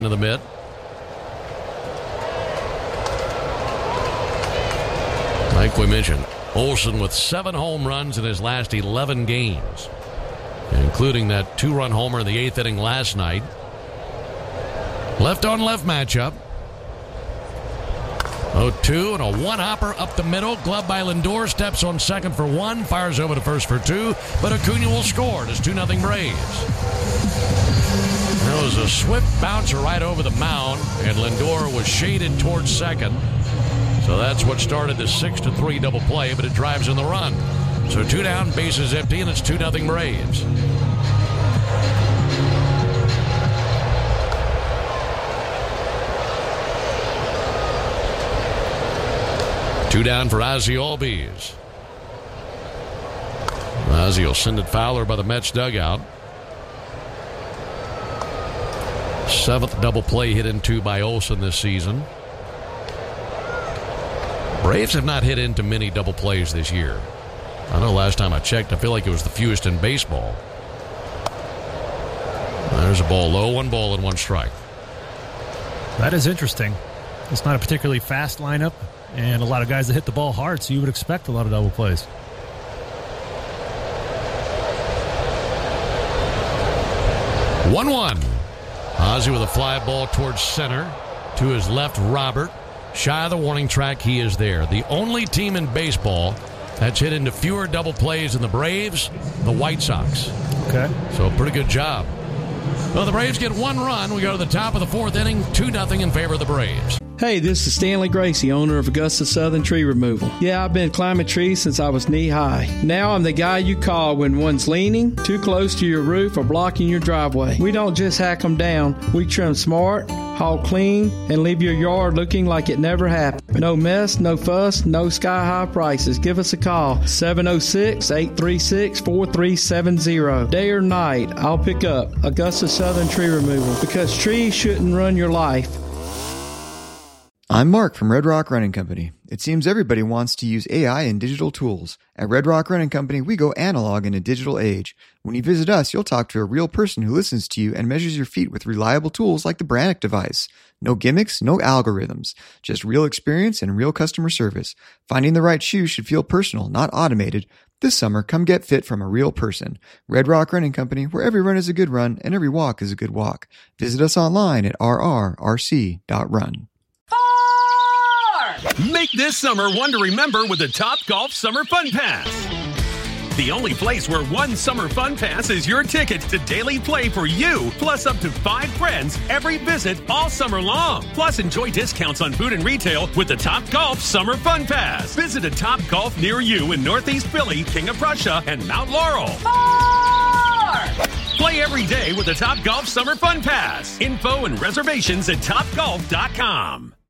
to the mitt. Like we mentioned, Olson with 7 home runs in his last 11 games, including that 2-run homer in the 8th inning last night. Left-on-left matchup. 0-2 and a one-hopper up the middle. Glove by Lindor. Steps on second for 1. Fires over to first for 2. But Acuna will score. It's 2-0 Braves. There was a swift bouncer right over the mound, and Lindor was shaded towards second. So that's what started the 6-3 double play, but it drives in the run. So 2 down, bases empty, and it's 2-0 Braves. Two down for Ozzie Albies. Ozzie will send it Fowler by the Mets dugout. 7th double play hit into by Olson this season. Braves have not hit into many double plays this year. I know last time I checked, I feel like it was the fewest in baseball. There's a ball low, 1 ball and 1 strike. That is interesting. It's not a particularly fast lineup, and a lot of guys that hit the ball hard, so you would expect a lot of double plays. One. Ozzie with a fly ball towards center. To his left, Robert. Shy of the warning track, he is there. The only team in baseball that's hit into fewer double plays than the Braves, the White Sox. Okay. So pretty good job. Well, the Braves get 1 run. We go to the top of the 4th inning, 2-0 in favor of the Braves. Hey, this is Stanley Gracie, owner of Augusta Southern Tree Removal. Yeah, I've been climbing trees since I was knee-high. Now I'm the guy you call when one's leaning, too close to your roof, or blocking your driveway. We don't just hack them down. We trim smart, haul clean, and leave your yard looking like it never happened. No mess, no fuss, no sky-high prices. Give us a call, 706-836-4370. Day or night, I'll pick up Augusta Southern Tree Removal, because trees shouldn't run your life. I'm Mark from Red Rock Running Company. It seems everybody wants to use AI and digital tools. At Red Rock Running Company, we go analog in a digital age. When you visit us, you'll talk to a real person who listens to you and measures your feet with reliable tools like the Brannock device. No gimmicks, no algorithms. Just real experience and real customer service. Finding the right shoe should feel personal, not automated. This summer, come get fit from a real person. Red Rock Running Company, where every run is a good run and every walk is a good walk. Visit us online at rrrc.run. Make this summer one to remember with the Topgolf Summer Fun Pass. The only place where one Summer Fun Pass is your ticket to daily play for you, plus up to 5 friends every visit all summer long. Plus, enjoy discounts on food and retail with the Topgolf Summer Fun Pass. Visit a Topgolf near you in Northeast Philly, King of Prussia, and Mount Laurel. 4! Play every day with the Topgolf Summer Fun Pass. Info and reservations at Topgolf.com.